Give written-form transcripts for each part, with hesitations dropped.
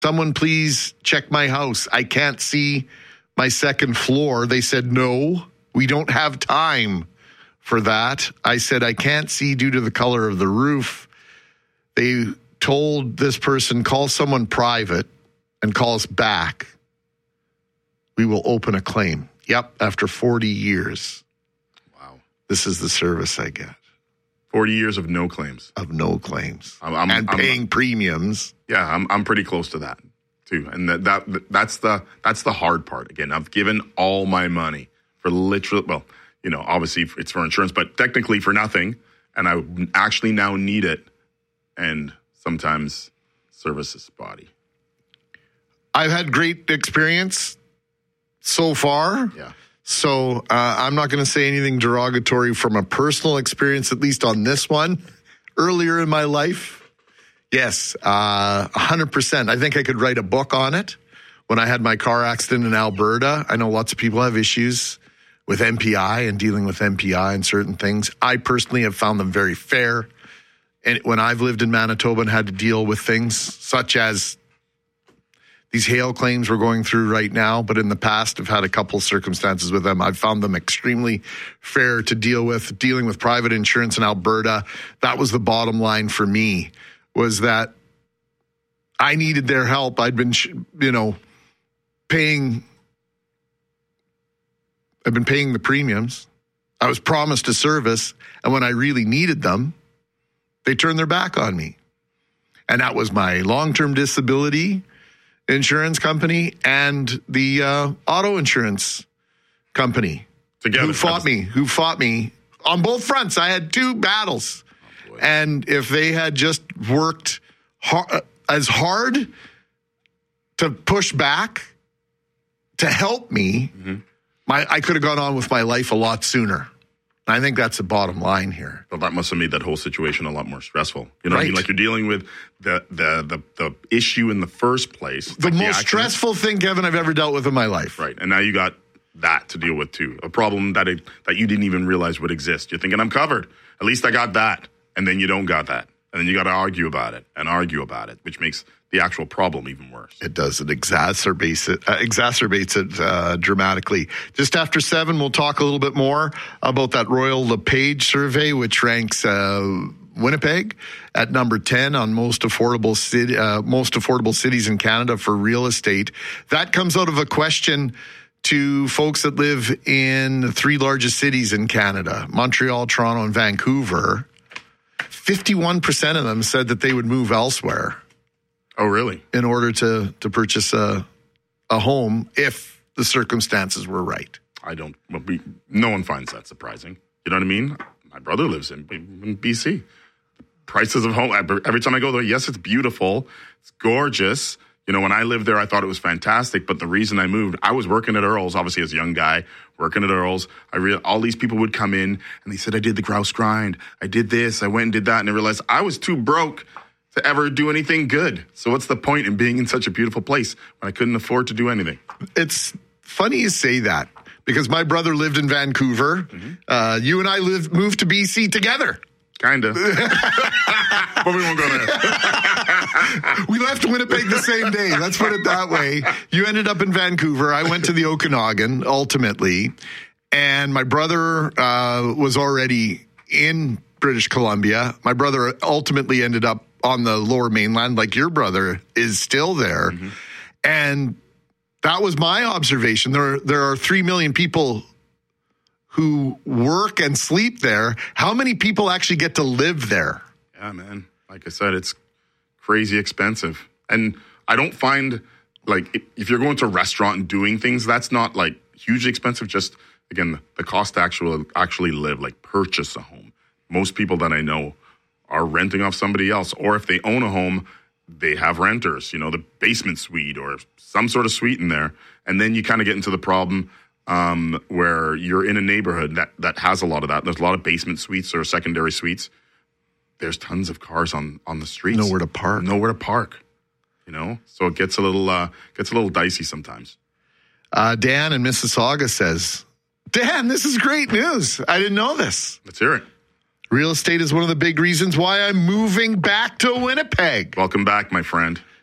someone please check my house. I can't see my second floor. They said, no, we don't have time for that. I said, I can't see due to the color of the roof. They told this person, call someone private and call us back. We will open a claim. Yep, after 40 years. Wow. This is the service I get. 40 years of no claims. Of no claims. I'm paying premiums. Yeah, I'm pretty close to that too. And that's the hard part. Again, I've given all my money for literally, well, obviously it's for insurance, but technically for nothing. And I actually now need it. And sometimes service is spotty. I've had great experience so far. Yeah. So I'm not going to say anything derogatory from a personal experience, at least on this one. Earlier in my life, yes, 100%. I think I could write a book on it. When I had my car accident in Alberta, I know lots of people have issues with MPI and dealing with MPI and certain things. I personally have found them very fair. And when I've lived in Manitoba and had to deal with things such as these hail claims we're going through right now, but in the past I've had a couple of circumstances with them. I've found them extremely fair to deal with. Dealing with private insurance in Alberta, that was the bottom line for me, was that I needed their help. I'd been, paying the premiums. I was promised a service, and when I really needed them, they turned their back on me. And that was my long-term disability insurance company and the auto insurance company. Together. Who fought me on both fronts. I had two battles. Oh, and if they had just worked as hard to push back, to help me, I could have gone on with my life a lot sooner. I think that's the bottom line here. Well, that must have made that whole situation a lot more stressful. You know what I mean? Right. Like you're dealing with the issue in the first place. The most stressful thing, Kevin, I've ever dealt with in my life. Right. And now you got that to deal with too. A problem that you didn't even realize would exist. You're thinking, I'm covered. At least I got that. And then you don't got that. And then you got to argue about it, which makes the actual problem even worse. It does. It exacerbates it dramatically. Just after 7, we'll talk a little bit more about that Royal LePage survey, which ranks Winnipeg at number 10 on most affordable cities in Canada for real estate. That comes out of a question to folks that live in the 3 largest cities in Canada, Montreal, Toronto, and Vancouver. 51% of them said that they would move elsewhere. Oh, really? In order to purchase a home if the circumstances were right. No one finds that surprising. You know what I mean? My brother lives in BC. Prices of home, every time I go there, yes, it's beautiful. It's gorgeous. When I lived there, I thought it was fantastic. But the reason I moved, I was working at Earl's, obviously as a young guy, working at Earl's. All these people would come in and they said, I did the grouse grind. I did this. I went and did that. And I realized I was too broke to ever do anything good. So what's the point in being in such a beautiful place when I couldn't afford to do anything? It's funny you say that because my brother lived in Vancouver. Mm-hmm. You and I moved to BC together. Kind of. But we won't go there. We left Winnipeg the same day. Let's put it that way. You ended up in Vancouver. I went to the Okanagan ultimately. And my brother was already in British Columbia. My brother ultimately ended up on the Lower Mainland, like your brother is still there. Mm-hmm. And that was my observation. There are 3 million people who work and sleep there. How many people actually get to live there? Yeah, man. Like I said, it's crazy expensive. And I don't find, like, if you're going to a restaurant and doing things, that's not, like, hugely expensive. Just, again, the cost to actually live, like, purchase a home. Most people that I know are renting off somebody else. Or if they own a home, they have renters, the basement suite or some sort of suite in there. And then you kind of get into the problem where you're in a neighborhood that has a lot of that. There's a lot of basement suites or secondary suites. There's tons of cars on the streets. Nowhere to park. So it gets a little dicey sometimes. Dan in Mississauga says, Dan, this is great news. I didn't know this. Let's hear it. Real estate is one of the big reasons why I'm moving back to Winnipeg. Welcome back, my friend.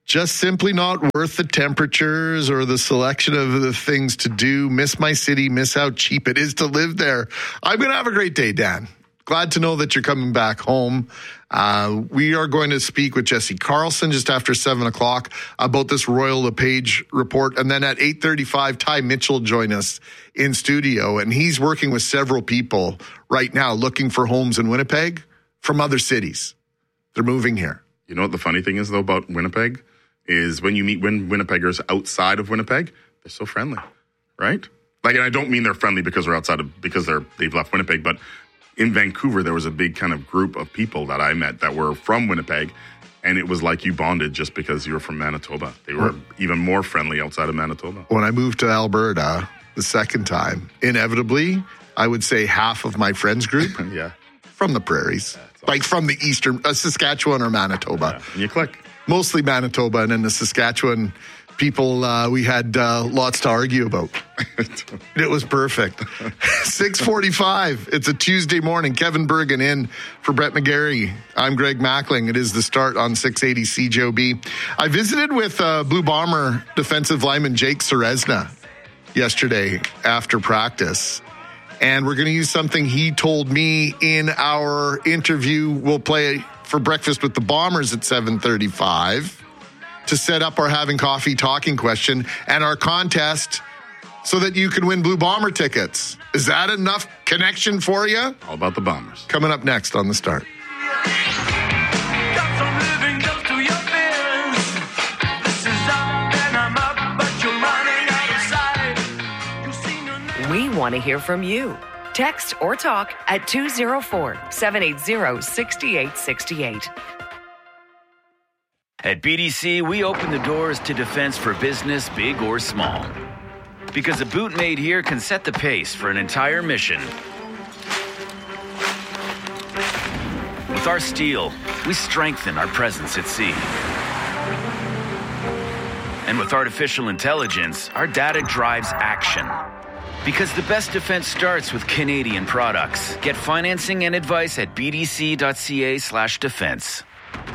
just simply not worth the temperatures or the selection of the things to do. Miss my city, miss how cheap it is to live there. I'm going to have a great day, Dan. Glad to know that you're coming back home. We are going to speak with Jesse Carlson just after 7 o'clock about this Royal LePage report. And then at 8:35, Ty Mitchell join us in studio. And he's working with several people right now looking for homes in Winnipeg from other cities. They're moving here. You know what the funny thing is, though, about Winnipeg is when you meet Winnipeggers outside of Winnipeg, they're so friendly, right? Like, and I don't mean they're friendly because they've left Winnipeg, but in Vancouver, there was a big kind of group of people that I met that were from Winnipeg, and it was like you bonded just because you were from Manitoba. They were even more friendly outside of Manitoba. When I moved to Alberta the second time, inevitably, I would say half of my friends group from the prairies, like from the eastern, Saskatchewan or Manitoba. Yeah. And you click. Mostly Manitoba, and then the Saskatchewan people we had lots to argue about. It was perfect. 6:45. It's a Tuesday morning. Kevin Bergen in for Brett McGarry. I'm Greg Mackling. It is the start on 680 CJOB. I visited with Blue Bomber defensive lineman Jake Ceresna yesterday after practice. And we're going to use something he told me in our interview. We'll play for breakfast with the Bombers at 7:35 to set up our Having Coffee talking question and our contest so that you can win Blue Bomber tickets. Is that enough connection for you? All about the Bombers. Coming up next on The Start. We want to hear from you. Text or talk at 204-780-6868. At BDC, we open the doors to defense for business, big or small. Because a boot made here can set the pace for an entire mission. With our steel, we strengthen our presence at sea. And with artificial intelligence, our data drives action. Because the best defense starts with Canadian products. Get financing and advice at bdc.ca/defense.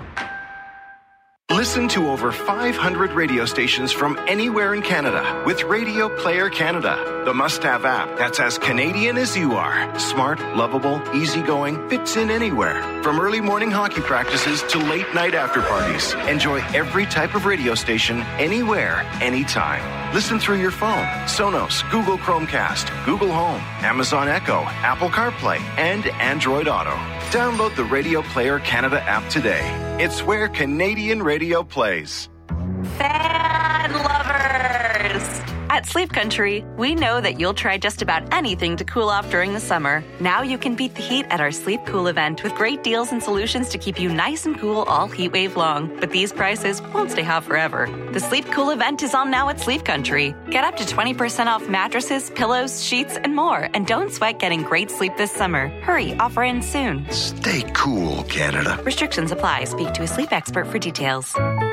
Listen to over 500 radio stations from anywhere in Canada with Radio Player Canada, the must-have app that's as Canadian as you are. Smart, lovable, easygoing, fits in anywhere. From early morning hockey practices to late night after parties. Enjoy every type of radio station, anywhere, anytime. Listen through your phone, Sonos, Google Chromecast, Google Home, Amazon Echo, Apple CarPlay, and Android Auto. Download the Radio Player Canada app today. It's where Canadian radio plays. Fan lovers! At Sleep Country, we know that you'll try just about anything to cool off during the summer. Now you can beat the heat at our Sleep Cool event with great deals and solutions to keep you nice and cool all heat wave long. But these prices won't stay hot forever. The Sleep Cool event is on now at Sleep Country. Get up to 20% off mattresses, pillows, sheets, and more. And don't sweat getting great sleep this summer. Hurry, offer ends soon. Stay cool, Canada. Restrictions apply. Speak to a sleep expert for details.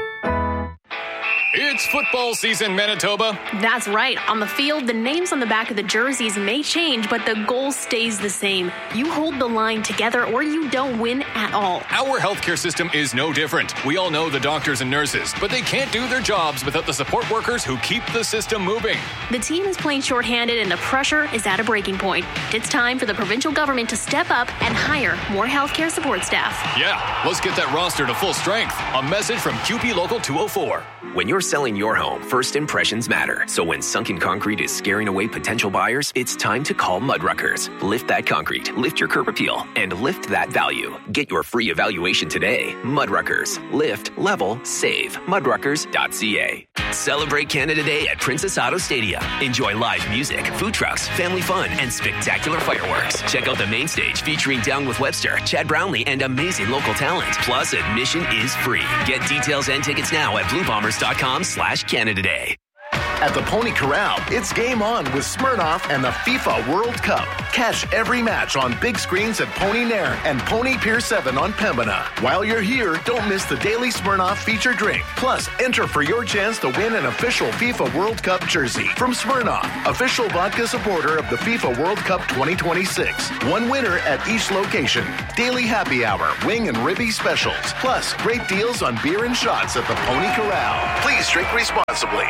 It's football season, Manitoba. That's right. On the field, the names on the back of the jerseys may change, but the goal stays the same. You hold the line together or you don't win at all. Our healthcare system is no different. We all know the doctors and nurses, but they can't do their jobs without the support workers who keep the system moving. The team is playing shorthanded and the pressure is at a breaking point. It's time for the provincial government to step up and hire more healthcare support staff. Yeah, let's get that roster to full strength. A message from QP Local 204. When you're selling your home, first impressions matter. So when sunken concrete is scaring away potential buyers, it's time to call Mudruckers. Lift that concrete, lift your curb appeal, and lift that value. Get your free evaluation today. Mudruckers. Lift, level, save. Mudruckers.ca. Celebrate Canada Day at Princess Auto Stadium. Enjoy live music, food trucks, family fun, and spectacular fireworks. Check out the main stage featuring Down with Webster, Chad Brownlee, and amazing local talent. Plus, admission is free. Get details and tickets now at bluebombers.com/Canada Day. At the Pony Corral, it's game on with Smirnoff and the FIFA World Cup. Catch every match on big screens at Pony Nair and Pony Pier 7 on Pembina. While you're here, don't miss the daily Smirnoff feature drink. Plus, enter for your chance to win an official FIFA World Cup jersey from Smirnoff, official vodka supporter of the FIFA World Cup 2026. One winner at each location. Daily happy hour, wing and ribby specials. Plus, great deals on beer and shots at the Pony Corral. Please drink responsibly.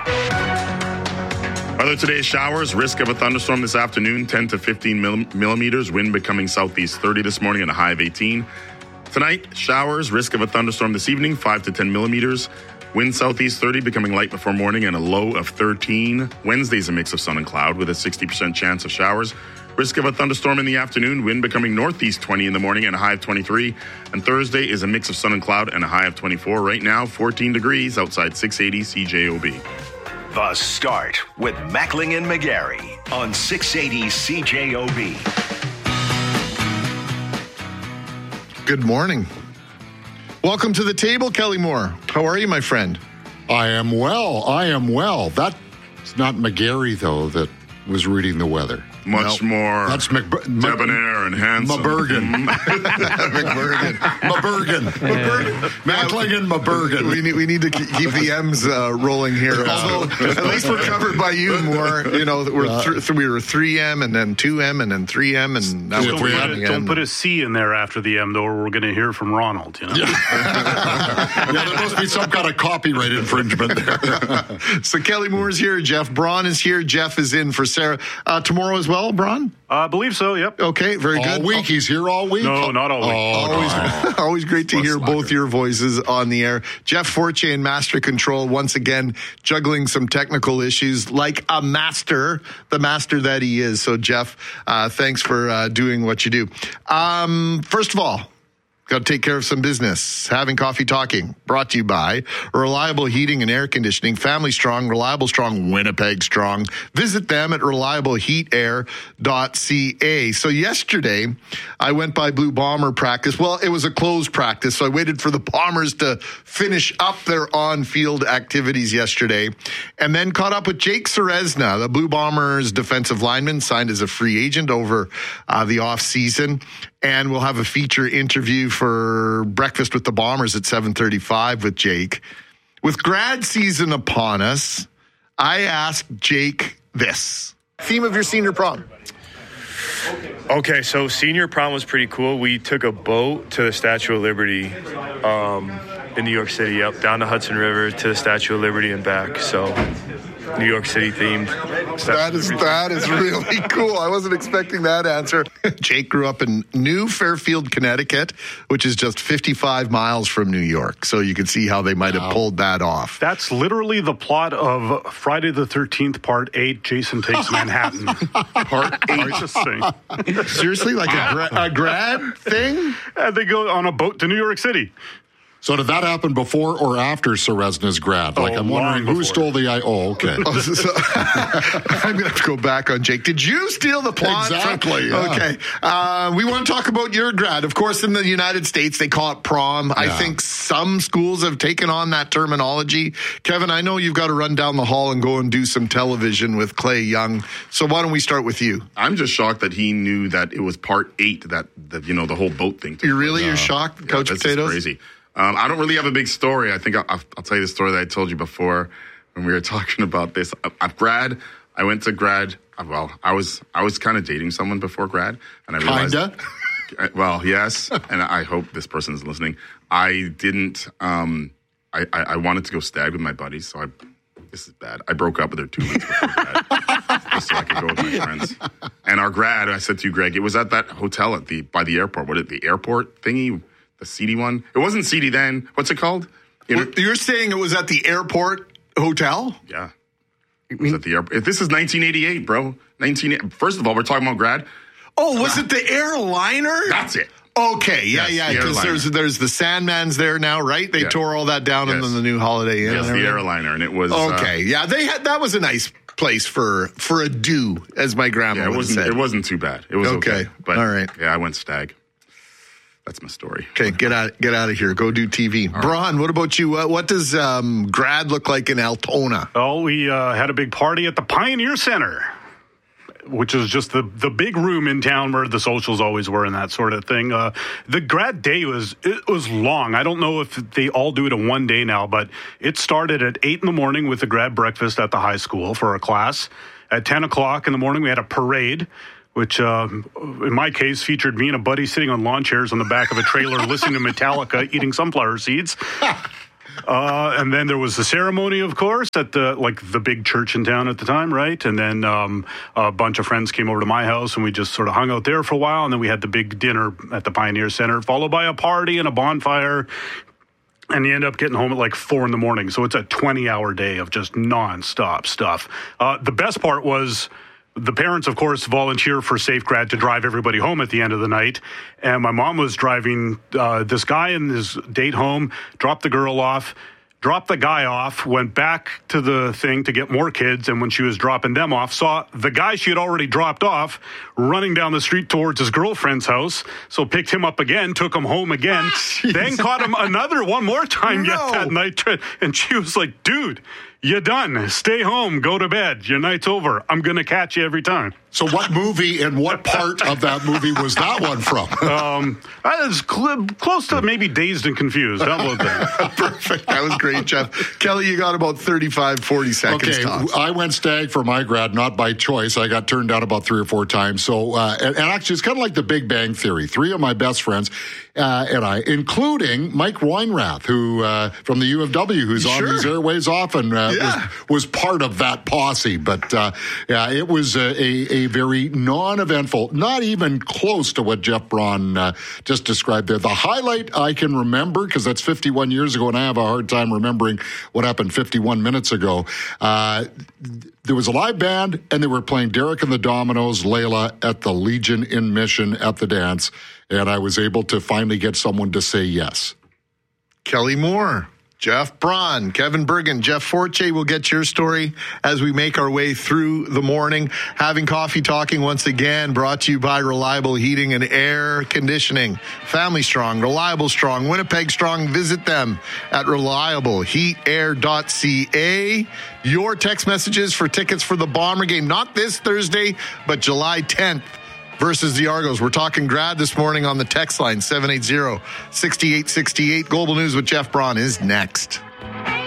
Weather today, showers, risk of a thunderstorm this afternoon, 10 to 15 millimeters, wind becoming southeast 30 this morning and a high of 18. Tonight, showers, risk of a thunderstorm this evening, 5 to 10 millimeters, wind southeast 30 becoming light before morning and a low of 13. Wednesday's a mix of sun and cloud with a 60% chance of showers. Risk of a thunderstorm in the afternoon, wind becoming northeast 20 in the morning and a high of 23. And Thursday is a mix of sun and cloud and a high of 24. Right now, 14 degrees outside 680 CJOB. The Start with Mackling and McGarry on 680 CJOB. Good morning. Welcome to the table, Kelly Moore. How are you, my friend? I am well. That's not McGarry, though, that was reading the weather. Much more that's debonair and handsome. Mabergen. Mackling and Mabergen. We need to keep the M's rolling here. Although at least we're covered by you more. You know, we were 3M and then 2M and then 3M and now don't put a C in there after the M, though, or we're going to hear from Ronald. You know? Yeah, there must be some kind of copyright infringement there. So Kelly Moore's here. Jeff Braun is here. Jeff is in for Sarah tomorrow as well, Braun? I believe so, yep. Okay, very good. All week? He's here all week? No, not all week. Always great to hear both your voices on the air. Jeff Fortier in Master Control, once again, juggling some technical issues like a master, the master that he is. So, Jeff, thanks for doing what you do. First of all, got to take care of some business. Having Coffee Talking, brought to you by Reliable Heating and Air Conditioning, Family Strong, Reliable Strong, Winnipeg Strong. Visit them at reliableheatair.ca. So yesterday, I went by Blue Bomber practice. Well, it was a closed practice, so I waited for the Bombers to finish up their on-field activities yesterday, and then caught up with Jake Ceresna, the Blue Bombers defensive lineman, signed as a free agent over the offseason. And we'll have a feature interview for Breakfast with the Bombers at 7:35 with Jake. With grad season upon us, I asked Jake this. Theme of your senior prom. Okay, so senior prom was pretty cool. We took a boat to the Statue of Liberty in New York City, down the Hudson River to the Statue of Liberty and back. So New York City themed. That is really cool. I wasn't expecting that answer. Jake grew up in New Fairfield, Connecticut, which is just 55 miles from New York. So you can see how they might have pulled that off. That's literally the plot of Friday the 13th, Part 8, Jason Takes Manhattan. Part 8. Just saying. Seriously? Like a grad thing? They go on a boat to New York City. So did that happen before or after Ceresna's grad? Like, I'm wondering who stole the... okay. I'm going to have to go back on Jake. Did you steal the plot? Exactly. Yeah. Okay. We want to talk about your grad. Of course, in the United States, they call it prom. Yeah. I think some schools have taken on that terminology. Kevin, I know you've got to run down the hall and go and do some television with Clay Young. So why don't we start with you? I'm just shocked that he knew that it was Part 8, that the whole boat thing. You're shocked, Couch Potatoes? Crazy. I don't really have a big story. I think I'll tell you the story that I told you before when we were talking about this. I went to grad. Well, I was kind of dating someone before grad, and I realized. Kinda? Well, yes, and I hope this person is listening. I didn't. I wanted to go stag with my buddies, so this is bad. I broke up with her 2 weeks before grad, just so I could go with my friends. And our grad, I said to you, Greg, it was at that hotel by the airport. What is it, the airport thingy? The seedy one? It wasn't seedy then. What's it called? You're saying it was at the airport hotel? Yeah. It was at the airport. This is 1988, bro. First of all, we're talking about grad. Oh, was it the airliner? That's it. Okay, yeah. Because there's the Sandmans there now, right? They tore all that down and then the new Holiday Inn. Yes, the airliner, and it was okay. That was a nice place for a do, as my grandma would say. It wasn't too bad. It was okay. But all right. Yeah, I went stag. that's my story. Okay, get out of here. Go do TV. Braun, what about you? What does grad look like in Altona? Oh, we had a big party at the Pioneer Center, which is just the big room in town where the socials always were and that sort of thing. The grad day was long. I don't know if they all do it in one day now, but it started at 8 in the morning with a grad breakfast at the high school for a class. At 10 o'clock in the morning, we had a parade, which in my case featured me and a buddy sitting on lawn chairs on the back of a trailer listening to Metallica, eating sunflower seeds. And then there was the ceremony, of course, at the big church in town at the time, right? And then a bunch of friends came over to my house, and we just sort of hung out there for a while. And then we had the big dinner at the Pioneer Center, followed by a party and a bonfire. And you end up getting home at like 4 in the morning. So it's a 20-hour day of just nonstop stuff. The best part was the parents, of course, volunteer for Safe Grad to drive everybody home at the end of the night. And my mom was driving this guy and his date home, dropped the girl off, dropped the guy off, went back to the thing to get more kids, and when she was dropping them off, saw the guy she had already dropped off running down the street towards his girlfriend's house, so picked him up again, took him home again, then caught him one more time yet that night, and she was like, dude, you're done. Stay home. Go to bed. Your night's over. I'm going to catch you every time. So what movie and what part of that movie was that one from? I was close to maybe Dazed and Confused. How about that? Perfect. That was great, Jeff. Kelly, you got about 35, 40 seconds. Okay, tops. I went stag for my grad, not by choice. I got turned down about 3 or 4 times. So, and actually, it's kind of like the Big Bang Theory. 3 of my best friends and I, including Mike Weinrath, who from the U of W, who's on these airways often, was part of that posse. But it was a very non-eventful, not even close to what Jeff Braun just described there. The highlight I can remember, because that's 51 years ago, and I have a hard time remembering what happened 51 minutes ago. There was a live band, and they were playing Derek and the Dominoes, Layla, at the Legion in Mission at the dance, and I was able to finally get someone to say yes. Kelly Moore, Jeff Braun, Kevin Bergen, Jeff Forte will get your story as we make our way through the morning. Having Coffee Talking once again brought to you by Reliable Heating and Air Conditioning. Family Strong, Reliable Strong, Winnipeg Strong. Visit them at reliableheatair.ca. Your text messages for tickets for the Bomber game, not this Thursday, but July 10th. Versus the Argos. We're talking grad this morning on the text line, 780-6868. Global News with Jeff Braun is next.